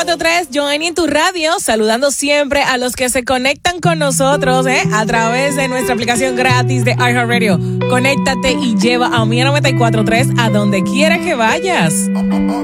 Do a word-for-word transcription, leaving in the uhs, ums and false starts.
cuatro tres, Joanny en tu radio, saludando siempre a los que se conectan con nosotros eh, a través de nuestra aplicación gratis de iHeartRadio. Conéctate y lleva a Mi noventa y cuatro tres a donde quiera que vayas.